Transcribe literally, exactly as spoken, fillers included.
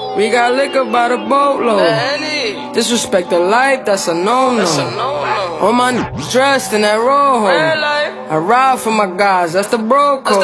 We got liquor by the boatload. Disrespect the life, that's a no-no. All my n****s dressed in that rojo. I ride for my guys, that's the bro code.